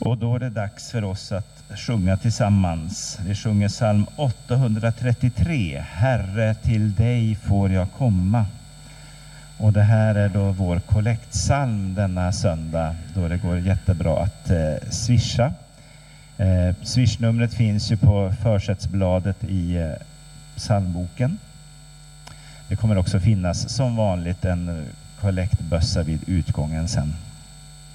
Och då är det dags för oss att sjunga tillsammans. Vi sjunger psalm 833. Herre, till dig får jag komma. Och det här är då vår kollektpsalm denna söndag, då det går jättebra att swisha. Swishnumret finns ju på försättsbladet i psalmboken. Det kommer också finnas som vanligt en kollektbössa vid utgången sen.